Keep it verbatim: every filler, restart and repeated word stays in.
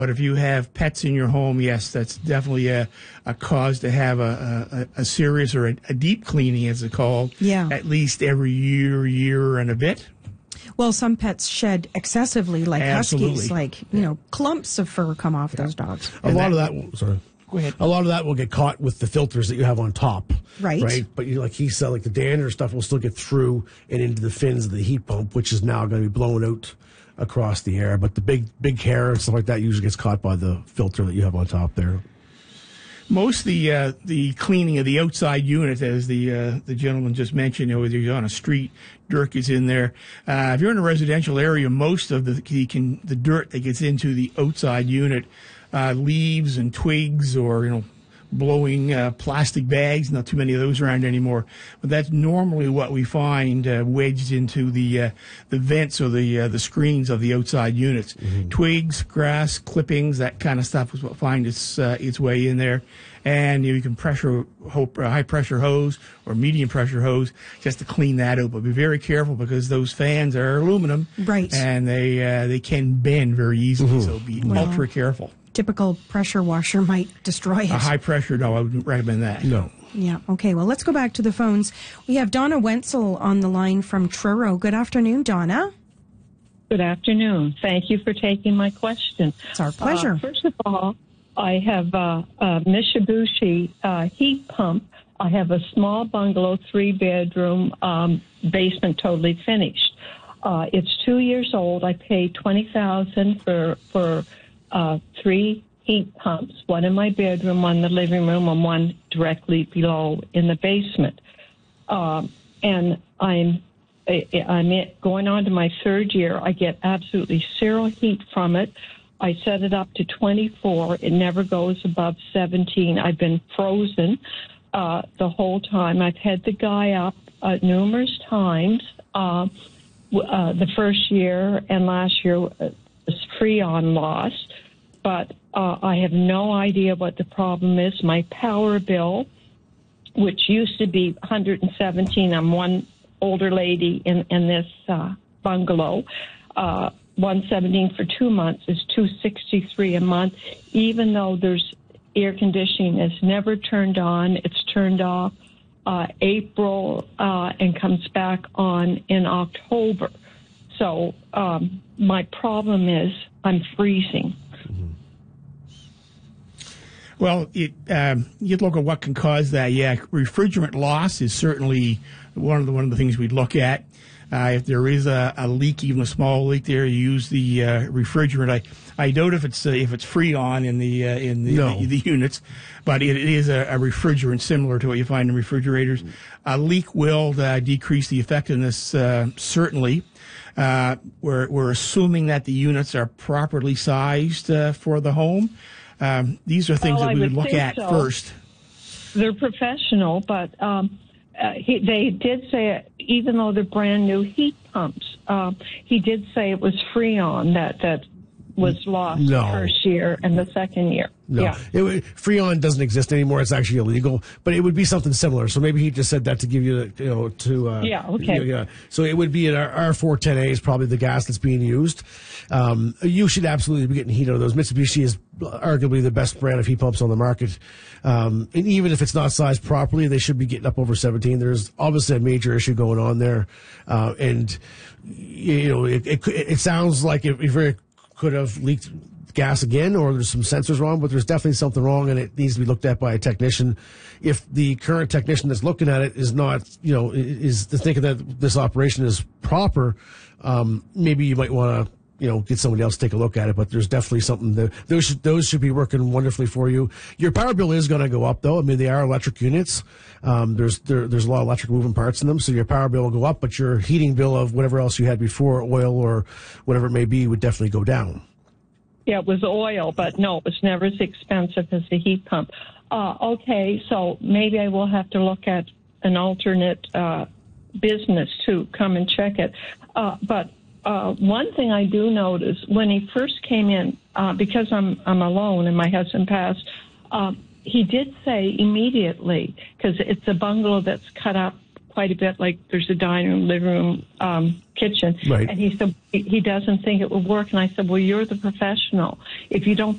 But if you have pets in your home, yes, that's definitely a, a cause to have a, a, a serious or a, a deep cleaning, as it's called, Yeah. at least every year, year and a bit. Well, some pets shed excessively, like Absolutely. huskies, like, you know, clumps of fur come off those dogs. A lot of that, will- sorry. Go ahead. A lot of that will get caught with the filters that you have on top. Right. Right. But you like he said, like the dander stuff will still get through and into the fins of the heat pump, which is now going to be blown out across the air. But the big, big hair and stuff like that usually gets caught by the filter that you have on top there. Most of the uh, the cleaning of the outside unit, as the uh, the gentleman just mentioned, you know, whether you're on a street, dirt gets in there. Uh, if you're in a residential area, most of the the, can, the dirt that gets into the outside unit, uh, leaves and twigs, or you know, blowing uh, plastic bags. Not too many of those around anymore, but that's normally what we find uh, wedged into the uh, the vents or the uh, the screens of the outside units. Mm-hmm. Twigs, grass, clippings, that kind of stuff is what find its uh, its way in there. And you, know, you can pressure ho- uh, high pressure hose or medium pressure hose just to clean that out. But be very careful because those fans are aluminum, Right. And they uh, they can bend very easily. Mm-hmm. So be Well, ultra careful. Typical pressure washer might destroy it. A high pressure, no, I wouldn't recommend that. No. Yeah. Okay. Well, let's go back to the phones. We have Donna Wenzel on the line from Truro. Good afternoon, Donna. Good afternoon. Thank you for taking my question. It's our pleasure. Uh, first of all, I have uh, a Mitsubishi uh, heat pump. I have a small bungalow, three-bedroom, um, basement totally finished. Uh, it's two years old. I paid twenty thousand dollars for for uh, three heat pumps, one in my bedroom, one in the living room, and one directly below in the basement. Um, and I'm I'm going on to my third year. I get absolutely zero heat from it. I set it up to twenty-four. It never goes above seventeen. I've been frozen uh, the whole time. I've had the guy up uh, numerous times. Uh, uh, the first year and last year was Freon loss. But uh, I have no idea what the problem is. My power bill, which used to be one hundred seventeen, I'm one older lady in, in this uh, bungalow, uh, one hundred seventeen for two months is two hundred sixty-three a month, even though there's air conditioning is never turned on. It's turned off uh, April uh, and comes back on in October. So um, my problem is I'm freezing. Well, it, um, you look at what can cause that. Yeah, refrigerant loss is certainly one of the one of the things we'd look at. Uh, if there is a, a leak, even a small leak there, you use the uh, refrigerant. I, I doubt if it's uh, if it's Freon in the uh, in the, No. the the units, but it, it is a, a refrigerant similar to what you find in refrigerators. A leak will uh, decrease the effectiveness uh, certainly. Uh, we're we're assuming that the units are properly sized uh, for the home. Um, these are things Well, that I we would would look think at so. first. They're professional, but um, uh, he, they did say, even though they're brand new heat pumps, uh, he did say it was Freon that, that was lost No. the first year and the second year. No, Yeah. it, would- Freon doesn't exist anymore. It's actually illegal, but it would be something similar. So maybe he just said that to give you, you know, to uh, Yeah, okay. you know, yeah. So it would be an R four ten A is probably the gas that's being used. Um, you should absolutely be getting heat out of those. Mitsubishi is arguably the best brand of heat pumps on the market, um, and even if it's not sized properly, they should be getting up over seventeen. There's obviously a major issue going on there, uh, and you know, it, it, it sounds like it, it very could have leaked gas again, or there's some sensors wrong, but there's definitely something wrong and it needs to be looked at by a technician. If the current technician that's looking at it is not, you know, is thinking that this operation is proper, um, maybe you might want to, you know, get somebody else to take a look at it, but there's definitely something that those should, those should be working wonderfully for you. Your power bill is going to go up though. I mean, they are electric units. Um, there's, there, there's a lot of electric moving parts in them. So your power bill will go up, but your heating bill of whatever else you had before, oil or whatever it may be, would definitely go down. Yeah, it was oil, but no, it was never as expensive as the heat pump. Uh, okay, so maybe I will have to look at an alternate uh, business to come and check it. Uh, but uh, one thing I do notice, when he first came in, uh, because I'm I'm alone and my husband passed, uh, he did say immediately, because it's a bungalow that's cut up quite a bit, like there's a dining room, living room, um, kitchen. Right. And he said he doesn't think it would work. And I said, well, you're the professional. If you don't